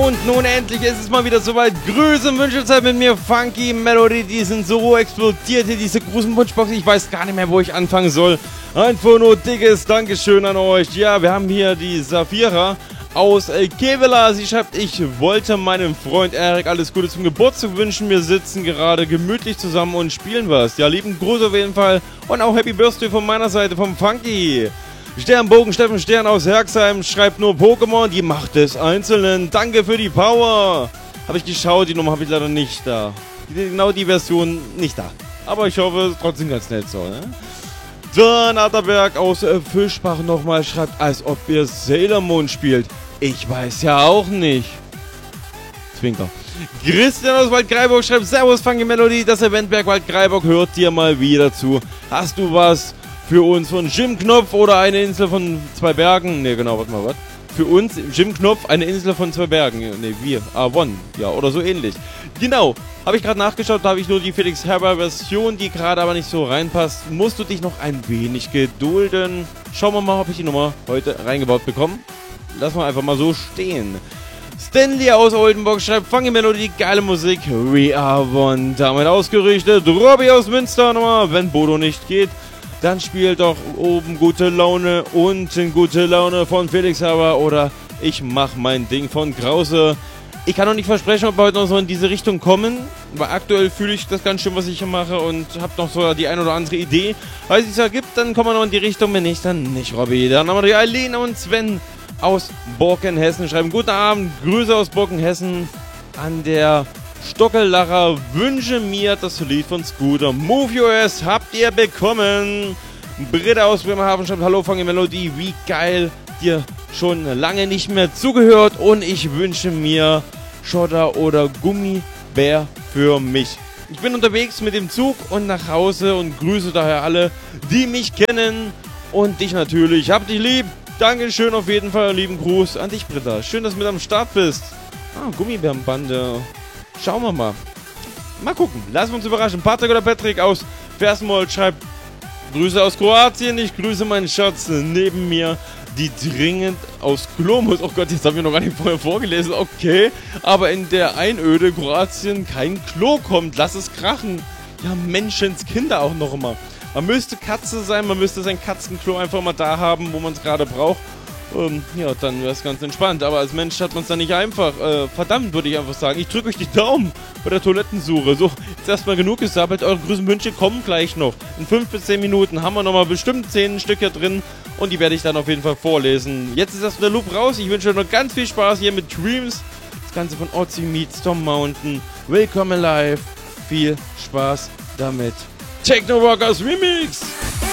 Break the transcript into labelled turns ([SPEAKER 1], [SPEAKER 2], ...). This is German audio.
[SPEAKER 1] Und nun endlich ist es mal wieder soweit. Grüße und Wünschezeit mit mir, Funky Melody. Die sind so explodiert hier, diese großen Wunschboxen. Ich weiß gar nicht mehr, wo ich anfangen soll. Einfach nur dickes Dankeschön an euch. Ja, wir haben hier die Safira aus Kevela. Sie schreibt, ich wollte meinem Freund Erik alles Gute zum Geburtstag wünschen. Wir sitzen gerade gemütlich zusammen und spielen was. Ja, lieben Gruß auf jeden Fall. Und auch Happy Birthday von meiner Seite, vom Funky. Sternbogen Steffen Stern aus Herxheim schreibt nur Pokémon, die Macht des Einzelnen. Danke für die Power. Habe ich geschaut, die Nummer habe ich leider nicht da. Genau die Version nicht da. Aber ich hoffe, trotzdem ganz nett so, ne? Dann Atterberg aus Fischbach nochmal schreibt, als ob ihr Sailor Moon spielt. Ich weiß ja auch nicht. Zwinker. Christian aus Waldgreiburg schreibt, Servus Funky Melody, das Eventberg Waldgreiburg hört dir mal wieder zu. Hast du was für uns von Jim Knopf oder eine Insel von zwei Bergen? Ne, genau, warte mal, was? Für uns, Jim Knopf, eine Insel von zwei Bergen. Ne, wir, One, ja, oder so ähnlich. Genau, habe ich gerade nachgeschaut, da habe ich nur die Felix Herber Version, die gerade aber nicht so reinpasst. Musst du dich noch ein wenig gedulden. Schauen wir mal, ob ich die Nummer heute reingebaut bekomme. Lassen wir einfach mal so stehen. Stanley aus Oldenburg schreibt, Funky Melody, geile Musik, We Are One. Damit ausgerichtet, Robby aus Münster nochmal, wenn Bodo nicht geht. Dann spielt doch oben gute Laune, unten gute Laune von Felix Haber oder ich mach mein Ding von Krause. Ich kann noch nicht versprechen, ob wir heute noch so in diese Richtung kommen, weil aktuell fühle ich das ganz schön, was ich hier mache und habe noch so die ein oder andere Idee. Falls es ja gibt, dann kommen wir noch in die Richtung, wenn nicht, dann nicht, Robby. Dann haben wir die Eileen und Sven aus Borkenhessen schreiben, guten Abend, Grüße aus Borkenhessen an der Stockellacher, wünsche mir das Lied von Scooter. Move Your Ass habt ihr bekommen. Britta aus Bremerhaven schreibt, hallo Funky Melody, wie geil, dir schon lange nicht mehr zugehört und ich wünsche mir Schotter oder Gummibär für mich. Ich bin unterwegs mit dem Zug und nach Hause und grüße daher alle, die mich kennen und dich natürlich. Hab dich lieb. Dankeschön auf jeden Fall, lieben Gruß an dich, Britta. Schön, dass du mit am Start bist. Gummibärenbande. Schauen wir mal. Mal gucken. Lassen wir uns überraschen. Patrick oder Patrick aus Versmold schreibt, Grüße aus Kroatien. Ich grüße meinen Schatz neben mir, die dringend aus Klo muss. Oh Gott, jetzt haben wir noch gar nicht vorher vorgelesen. Okay. Aber in der Einöde Kroatien kein Klo kommt. Lass es krachen. Ja, Menschenskinder auch noch immer. Man müsste Katze sein. Man müsste sein Katzenklo einfach mal da haben, wo man es gerade braucht. Ja, dann wäre es ganz entspannt. Aber als Mensch hat man es dann nicht einfach. Verdammt, würde ich einfach sagen. Ich drücke euch die Daumen bei der Toilettensuche. So, jetzt erstmal genug gesabbelt. Eure Grüßen Wünsche kommen gleich noch. In 5 bis 10 Minuten haben wir nochmal bestimmt 10 Stück hier drin. Und die werde ich dann auf jeden Fall vorlesen. Jetzt ist erstmal der Loop raus. Ich wünsche euch noch ganz viel Spaß hier mit Dreams. Das Ganze von Ozzy meets Storm Mountain. Welcome alive. Viel Spaß damit. Techno Rockers Remix.